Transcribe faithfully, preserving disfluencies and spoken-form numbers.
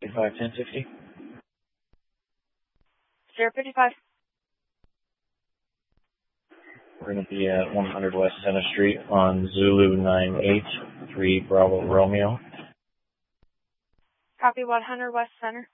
five ten fifty. zero fifty-five. We're going to be at one hundred West Center Street on Zulu nine eight three Bravo Romeo. Copy one hundred West Center.